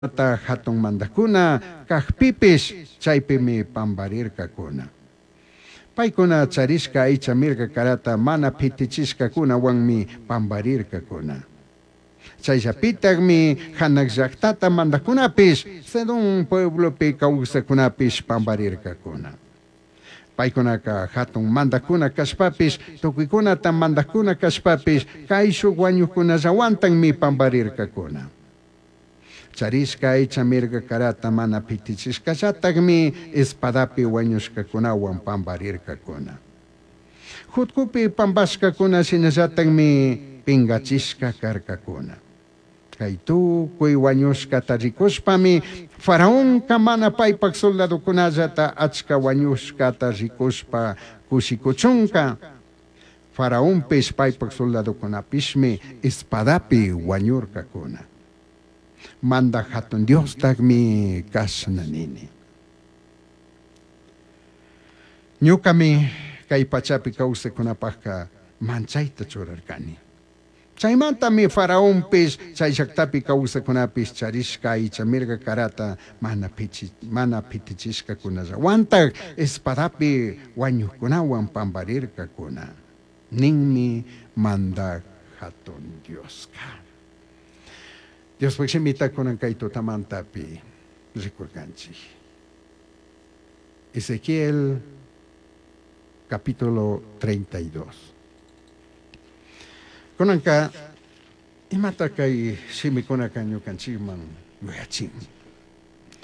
ta hatong mandakuna kahpipis chaypimi pambarirkakuna. Paykuna charisca aychamirka karata mana pitichiscakuna wanmi pambarirkakuna. Chayllapitagmi hanak llaqtata mandakunapis sedun pueblopi kawsakunapis pambarirkakuna. Paykunaka hatun mandakuna kashpapis tukuykunata mandakuna kashpapis kayshuk wañukunallawantanmi pambarirkakuna. Charisca aychamirka karata mana pitichisqallataqmi espadapi wañushkakunawan pambarirkakuna. Hutkupi pambashkakuna sinallatanmi pingachisqa karkakuna. Kay tukuy wañushkata rikushpami faraonka mana paypak soldadukunallata achka wañushkata rikushpa kushikuchunka. Faraonpis paypak soldadukunapismi espadapi wañurkakuna. Manda hatun Dios tagmi kasnanini. Ñukami kay pachapi kawsakunapaqqa manchayta churarkani. Chaymantami faraonpis chay llaqtapi kawsakunapis charishka aychamirka karata mana pitichisqakunallawantaj espadapi wañuqkunawan pambarirkakuna. Ninmi manda hatun Dioska. Dios pues invita con kay tutamantapi rikurkanchik. Ezequiel capítulo 32. Kunanka imata kay simikuna kanyo kanchikman yuyachin.